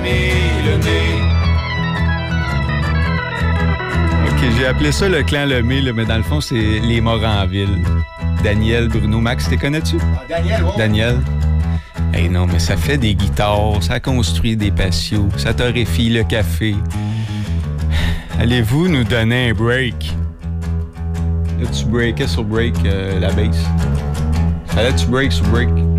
OK, j'ai appelé ça le clan Lemay, là, mais dans le fond, c'est les Moranville. Daniel, Bruno, Max, t'es connais-tu? Daniel, ouais. Daniel. Hey non, mais ça fait des guitares, ça construit des patios, ça torréfie le café. Allez-vous nous donner un break? Là, tu breakais sur break la bass. Fallait que tu break sur break.